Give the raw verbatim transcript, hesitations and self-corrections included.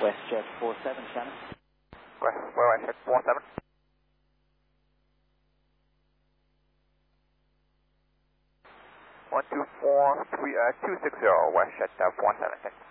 WestJet four seven, Shannon. West, WestJet four seven. one two four three, uh, two six zero, WestJet uh, four seven, thanks.